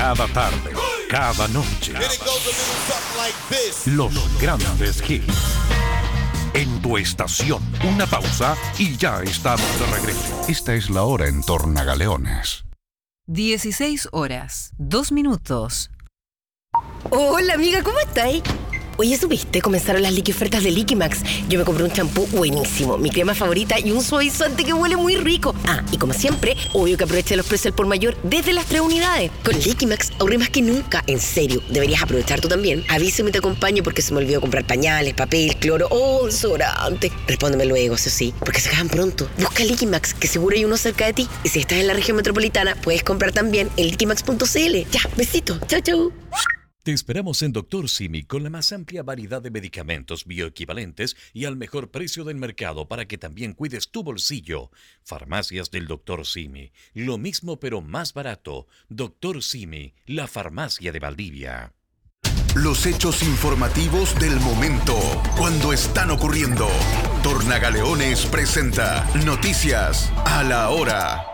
Cada tarde, cada noche. Los grandes hits. En tu estación, una pausa y ya estamos de regreso. Esta es la hora en Tornagaleones. 16 horas, 2 minutos. Hola amiga, ¿cómo estáis? Oye, ¿supiste? Comenzaron las liqui ofertas de Liquimax. Yo me compré un champú buenísimo, mi crema favorita y un suavizante que huele muy rico. Ah, y como siempre, obvio que aproveché los precios al por mayor desde las 3 unidades. Con Liquimax ahorré más que nunca. En serio, deberías aprovechar tú también. Avísame y te acompaño porque se me olvidó comprar pañales, papel, cloro o desodorante. Respóndeme luego, eso sí, porque se acaban pronto. Busca Liquimax, que seguro hay uno cerca de ti. Y si estás en la región metropolitana, puedes comprar también en liquimax.cl. Ya, besito. Chau, chau. Te esperamos en Dr. Simi con la más amplia variedad de medicamentos bioequivalentes y al mejor precio del mercado para que también cuides tu bolsillo. Farmacias del Dr. Simi. Lo mismo pero más barato. Dr. Simi, la farmacia de Valdivia. Los hechos informativos del momento, cuando están ocurriendo. Tornagaleones presenta Noticias a la Hora.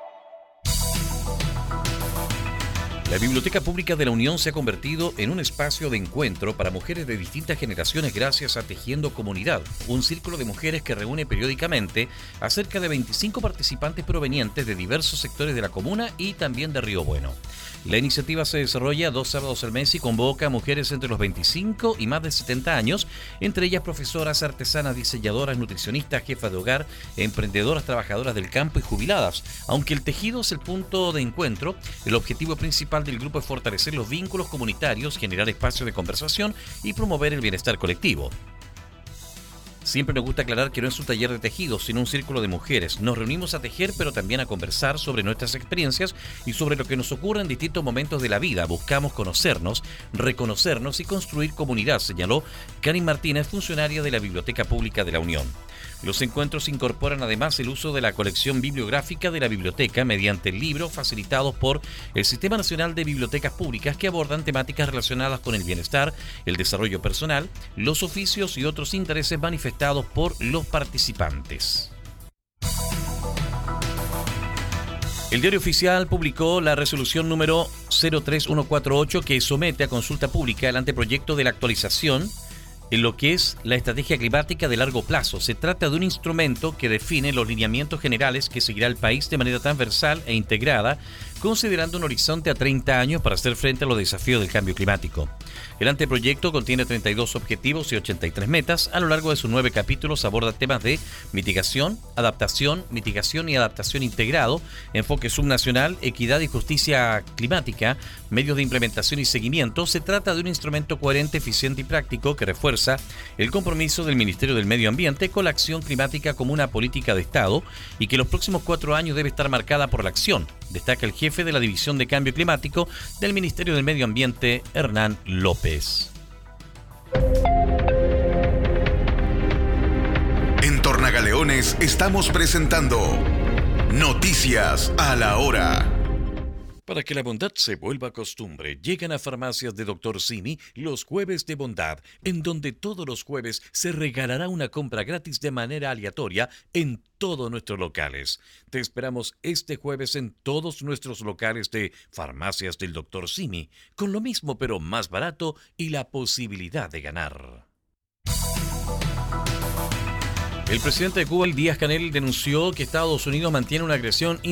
La Biblioteca Pública de la Unión se ha convertido en un espacio de encuentro para mujeres de distintas generaciones gracias a Tejiendo Comunidad, un círculo de mujeres que reúne periódicamente a cerca de 25 participantes provenientes de diversos sectores de la comuna y también de Río Bueno. La iniciativa se desarrolla 2 sábados al mes y convoca a mujeres entre los 25 y más de 70 años, entre ellas profesoras, artesanas, diseñadoras, nutricionistas, jefas de hogar, emprendedoras, trabajadoras del campo y jubiladas. Aunque el tejido es el punto de encuentro, el objetivo principal del grupo es fortalecer los vínculos comunitarios, generar espacios de conversación y promover el bienestar colectivo. Siempre nos gusta aclarar que no es un taller de tejido, sino un círculo de mujeres. Nos reunimos a tejer, pero también a conversar sobre nuestras experiencias y sobre lo que nos ocurre en distintos momentos de la vida. Buscamos conocernos, reconocernos y construir comunidad, señaló Karin Martínez, funcionaria de la Biblioteca Pública de la Unión. Los encuentros incorporan además el uso de la colección bibliográfica de la biblioteca mediante libros facilitados por el Sistema Nacional de Bibliotecas Públicas que abordan temáticas relacionadas con el bienestar, el desarrollo personal, los oficios y otros intereses manifestados por los participantes. El Diario Oficial publicó la resolución número 03148 que somete a consulta pública el anteproyecto de la actualización en lo que es la estrategia climática de largo plazo. Se trata de un instrumento que define los lineamientos generales que seguirá el país de manera transversal e integrada, considerando un horizonte a 30 años para hacer frente a los desafíos del cambio climático. El anteproyecto contiene 32 objetivos y 83 metas. A lo largo de sus 9 capítulos aborda temas de mitigación y adaptación integrado, enfoque subnacional, equidad y justicia climática, medios de implementación y seguimiento. Se trata de un instrumento coherente, eficiente y práctico que refuerza el compromiso del Ministerio del Medio Ambiente con la acción climática como una política de Estado y que los próximos 4 años debe estar marcada por la acción, destaca el jefe de la División de Cambio Climático del Ministerio del Medio Ambiente, Hernán López. En Tornagaleones estamos presentando Noticias a la Hora. Para que la bondad se vuelva costumbre, llegan a Farmacias de Dr. Simi los jueves de bondad, en donde todos los jueves se regalará una compra gratis de manera aleatoria en todos nuestros locales. Te esperamos este jueves en todos nuestros locales de Farmacias del Dr. Simi, con lo mismo pero más barato y la posibilidad de ganar. El presidente de Cuba, Díaz-Canel, denunció que Estados Unidos mantiene una agresión